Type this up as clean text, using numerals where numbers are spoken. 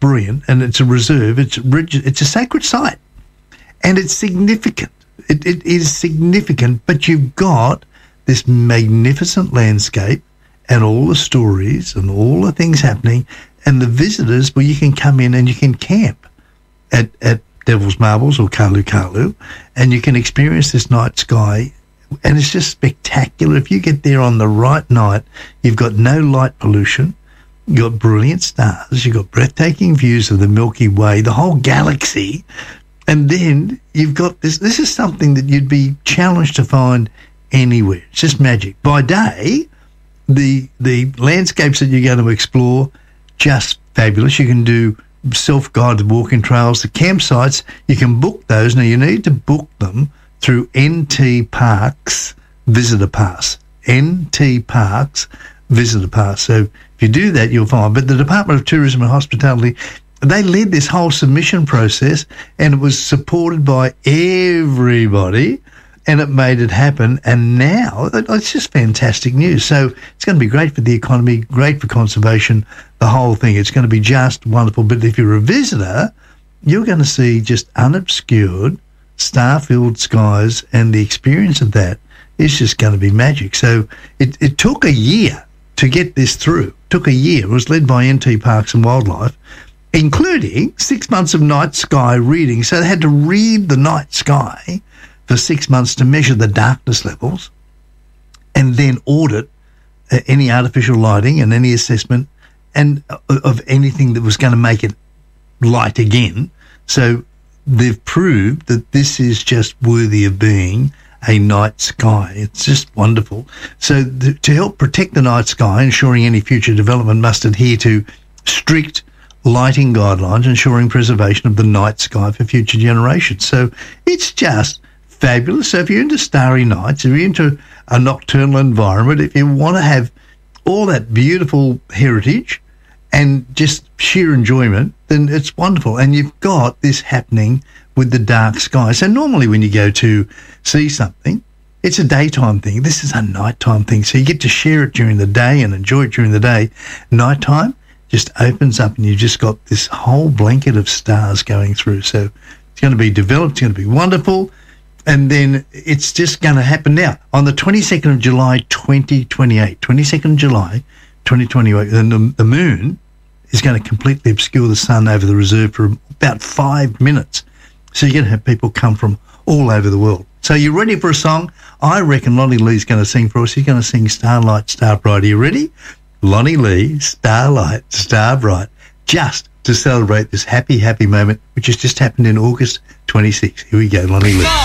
brilliant, and it's a reserve. It's a sacred site, and it's significant. It is significant, but you've got this magnificent landscape and all the stories and all the things happening, and the visitors, well, you can come in and you can camp at Devil's Marbles or Kalu Kalu, and you can experience this night sky, and it's just spectacular. If you get there on the right night, you've got no light pollution, you've got brilliant stars, you've got breathtaking views of the Milky Way, the whole galaxy, and then you've got this. This is something that you'd be challenged to find anywhere. It's just magic. By day, the landscapes that you're going to explore, just fabulous. You can do self-guided walking trails. The campsites, you can book those. Now, you need to book them through NT Parks Visitor Pass. NT Parks Visitor Pass. So if you do that, you'll find. But the Department of Tourism and Hospitality, they led this whole submission process, and it was supported by everybody, and it made it happen. And now it's just fantastic news. So it's going to be great for the economy, great for conservation, the whole thing. It's going to be just wonderful. But if you're a visitor, you're going to see just unobscured, star-filled skies, and the experience of that is just going to be magic. So it took a year to get this through. It took a year. It was led by NT Parks and Wildlife, including 6 months of night sky reading. So they had to read the night sky for 6 months to measure the darkness levels and then audit any artificial lighting and any assessment and of anything that was going to make it light again. So they've proved that this is just worthy of being a night sky. It's just wonderful. So to help protect the night sky, ensuring any future development must adhere to strict lighting guidelines, ensuring preservation of the night sky for future generations. So it's just fabulous. So if you're into starry nights, if you're into a nocturnal environment, if you want to have all that beautiful heritage and just sheer enjoyment, then it's wonderful. And you've got this happening with the dark sky. So normally when you go to see something, it's a daytime thing. This is a nighttime thing. So you get to share it during the day and enjoy it during the day. Nighttime just opens up and you've just got this whole blanket of stars going through. So it's going to be developed. It's going to be wonderful. And then it's just going to happen now. On the 22nd of July, 2028, 22nd of July, 2028, the moon is going to completely obscure the sun over the reserve for about 5 minutes. So you're going to have people come from all over the world. So you ready for a song? I reckon Lonnie Lee's going to sing for us. She's going to sing Starlight, Starbright. Are you ready? Lonnie Lee, Starlight, Starbright, just to celebrate this happy, happy moment, which has just happened in August 26th. Here we go, Lonnie Lee.